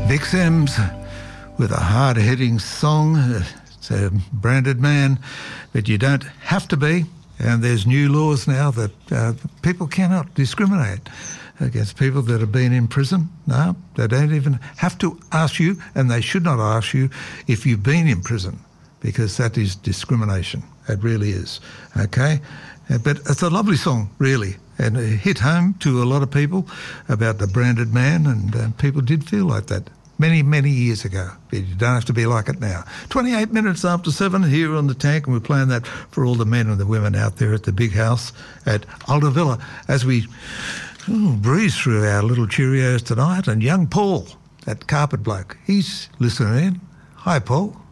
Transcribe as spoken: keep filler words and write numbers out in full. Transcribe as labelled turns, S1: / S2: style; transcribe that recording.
S1: Vixens with a hard-hitting song. It's a branded man, but you don't have to be. And there's new laws now that uh, people cannot discriminate against people that have been in prison. No, they don't even have to ask you, and they should not ask you if you've been in prison, because that is discrimination. It really is. Okay? But it's a lovely song, really, and it hit home to a lot of people about the branded man, and uh, people did feel like that many, many years ago. But you don't have to be like it now. twenty-eight minutes after seven here on The Tank, and we're playing that for all the men and the women out there at the big house at Alder Villa as we oh, breeze through our little Cheerios tonight. And young Paul, that carpet bloke, he's listening in. Hi, Paul.